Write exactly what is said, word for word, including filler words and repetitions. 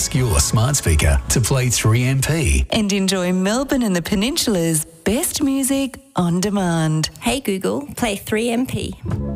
ask your smart speaker to play three M P. And enjoy Melbourne and the Peninsula's best music on demand. Hey Google, play three M P.